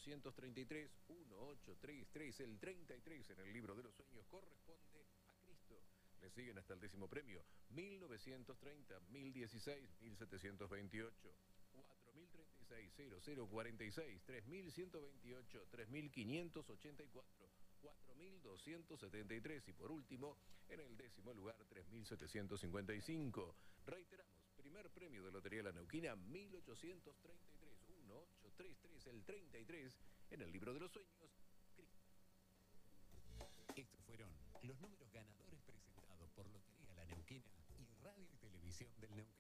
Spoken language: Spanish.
1833, 1833, el 33 en el libro de los sueños corresponde a Cristo. Le siguen hasta el 10º premio, 1930, 1016, 1728. 4036, 0046, 3128, 3584, 4273 y por último, en el 10º lugar, 3755. Reiteramos, primer premio de Lotería La Neuquina, 1833, 1833, el 33, en el libro de los sueños. Estos fueron los números ganadores presentados por Lotería La Neuquina y Radio y Televisión del Neuquén.